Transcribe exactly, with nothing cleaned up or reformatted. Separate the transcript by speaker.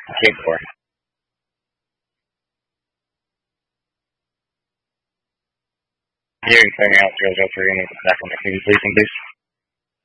Speaker 1: Kid four. Hearing clearing out zero zero three and back on the community policing, please.